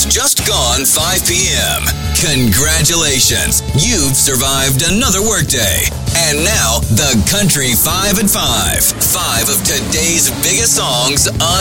just gone 5 p.m. Congratulations, you've survived another workday. And now, the Country 5 at 5. 5 of today's biggest songs on